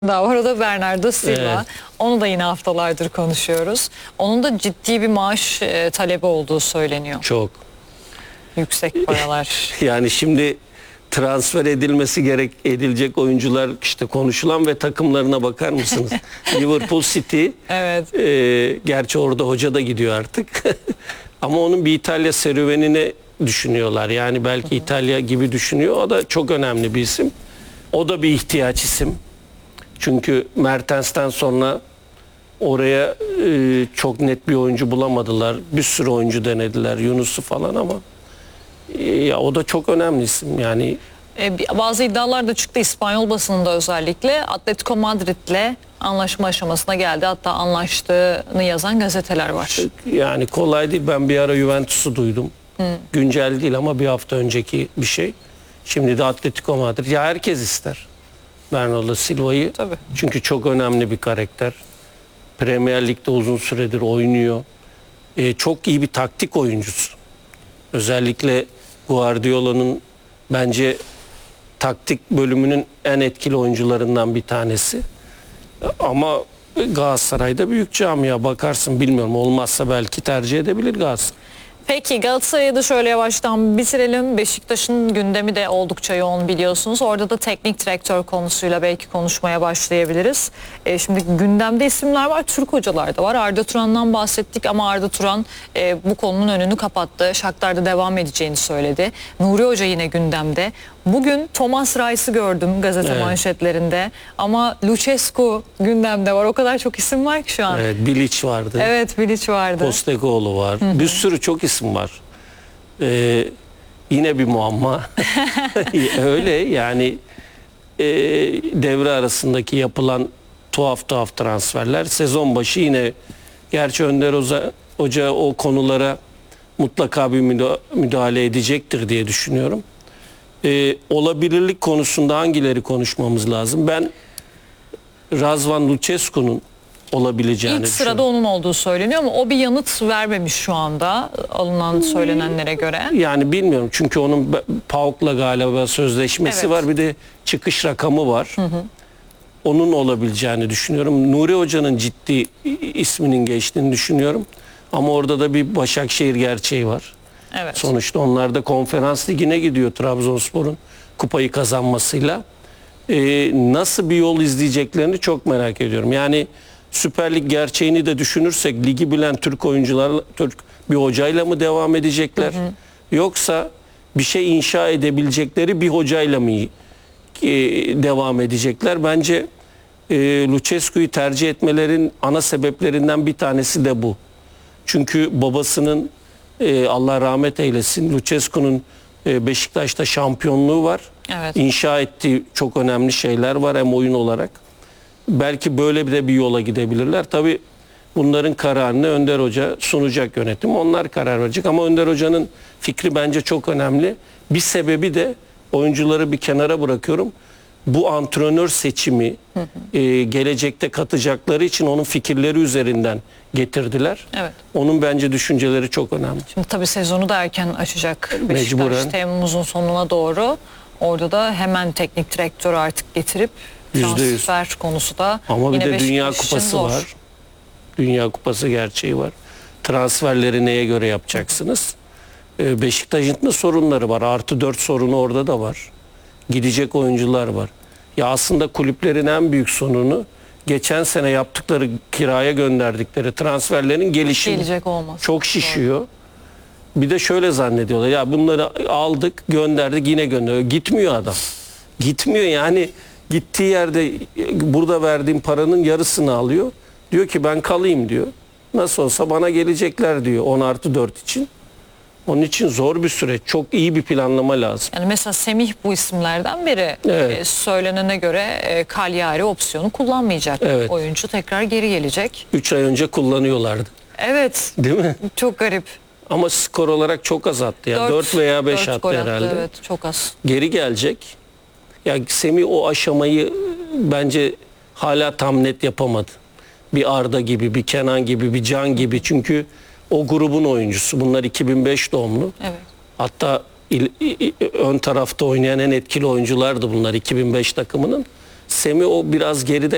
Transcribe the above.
daha var. O da Bernardo Silva. Evet. Onu da yine haftalardır konuşuyoruz. Onun da ciddi bir maaş talebi olduğu söyleniyor. Çok. Yüksek paralar. Yani şimdi transfer edilecek oyuncular işte konuşulan ve takımlarına bakar mısınız? Liverpool City. Evet. Gerçi orada hoca da gidiyor artık. Ama onun bir İtalya serüvenini düşünüyorlar. Yani belki İtalya gibi düşünüyor. O da çok önemli bir isim. O da bir ihtiyaç isim. Çünkü Mertens'ten sonra oraya çok net bir oyuncu bulamadılar. Bir sürü oyuncu denediler. Yunus'u falan ama ya o da çok önemli isim. Yani Bazı iddialar da çıktı İspanyol basınında özellikle. Atletico Madrid'le anlaşma aşamasına geldi. Hatta anlaştığını yazan gazeteler var. yani kolay değil. Ben bir ara Juventus'u duydum. Güncel değil ama bir hafta önceki bir şey. Şimdi de Atletico Madrid. Ya herkes ister Bernardo Silva'yı. Tabii. Çünkü çok önemli bir karakter. Premier Lig'de uzun süredir oynuyor. Çok iyi bir taktik oyuncusu. Özellikle Guardiola'nın bence taktik bölümünün en etkili oyuncularından bir tanesi. Ama Galatasaray'da büyük camia, bakarsın, bilmiyorum, olmazsa belki tercih edebilir Galatasaray. Peki Galatasaray'ı da şöyle yavaştan bitirelim. Beşiktaş'ın gündemi de oldukça yoğun biliyorsunuz. Orada da teknik direktör konusuyla belki konuşmaya başlayabiliriz. Şimdi gündemde isimler var, Türk hocalar da var. Arda Turan'dan bahsettik ama Arda Turan bu konunun önünü kapattı. Shakhtar'da devam edeceğini söyledi. Nuri Hoca yine gündemde. Bugün Thomas Reis'i gördüm gazete manşetlerinde ama Lucescu gündemde var. O kadar çok isim var ki şu an. Evet, Bilic vardı. Evet, Bilic vardı. Postecoğlu var. Bir sürü çok isim var. Yine bir muamma. Öyle yani, devre arasındaki yapılan tuhaf transferler. Sezon başı yine, gerçi Önder Hoca o konulara mutlaka bir müdahale edecektir diye düşünüyorum. Olabilirlik konusunda hangileri konuşmamız lazım? Ben Razvan Lucescu'nun olabileceğini İlk düşünüyorum. sırada onun olduğu söyleniyor ama o bir yanıt vermemiş şu anda alınan söylenenlere göre. Yani bilmiyorum, çünkü onun PAOK'la galiba sözleşmesi Evet. var, bir de çıkış rakamı var. Onun olabileceğini düşünüyorum. Nuri Hoca'nın ciddi isminin geçtiğini düşünüyorum. Ama orada da bir Başakşehir gerçeği var. Evet. Sonuçta onlar da Konferans Ligi'ne gidiyor Trabzonspor'un kupayı kazanmasıyla. Nasıl bir yol izleyeceklerini çok merak ediyorum. Yani Süper Lig gerçeğini de düşünürsek, ligi bilen Türk oyuncularla, Türk bir hocayla mı devam edecekler? Yoksa bir şey inşa edebilecekleri bir hocayla mı devam edecekler? Bence Lucescu'yu tercih etmelerin ana sebeplerinden bir tanesi de bu. Çünkü babasının, Allah rahmet eylesin, Lucescu'nun Beşiktaş'ta şampiyonluğu var. Evet. İnşa ettiği çok önemli şeyler var hem oyun olarak. Belki böyle bir yola gidebilirler. Tabii bunların kararını Önder Hoca sunacak, yönetim. Onlar karar verecek ama Önder Hoca'nın fikri bence çok önemli. Bir sebebi de, oyuncuları bir kenara bırakıyorum, bu antrenör seçimi gelecekte katacakları için onun fikirleri üzerinden getirdiler. Evet. Onun bence düşünceleri çok önemli. Şimdi tabii sezonu da erken açacak Beşiktaş, Mecburen. Temmuz'un sonuna doğru. Orada da hemen teknik direktörü artık getirip transfer konusu da ama yine bir de Dünya Beşiktaş için Kupası zor. var. Dünya Kupası gerçeği var. Transferleri neye göre yapacaksınız? Beşiktaş'ın da sorunları var. +4 sorunu orada da var. Gidecek oyuncular var. Ya aslında kulüplerin en büyük sorunu, geçen sene yaptıkları, kiraya gönderdikleri transferlerin gelişimi. Gelecek olmaz. Çok şişiyor. Bir de şöyle zannediyorlar. Ya bunları aldık, gönderdik, yine gönderiyor. Gitmiyor adam. Gitmiyor yani. Gittiği yerde burada verdiğim paranın yarısını alıyor. Diyor ki ben kalayım diyor. Nasıl olsa bana gelecekler diyor 10+4 için. Onun için zor bir süreç. Çok iyi bir planlama lazım. Yani mesela Semih bu isimlerden biri. Evet. Söylenene göre Cagliari opsiyonu kullanmayacak. Evet. Oyuncu tekrar geri gelecek. 3 ay önce kullanıyorlardı. Evet. Değil mi? Çok garip. Ama skor olarak çok az attı. Ya 4 veya 5 attı gol herhalde. Evet, çok az. Geri gelecek. Ya Semih o aşamayı bence hala tam net yapamadı. Bir Arda gibi, bir Kenan gibi, bir Can gibi. Çünkü o grubun oyuncusu. Bunlar 2005 doğumlu. Evet. Hatta ön tarafta oynayan en etkili oyunculardı bunlar 2005 takımının. Semih o biraz geride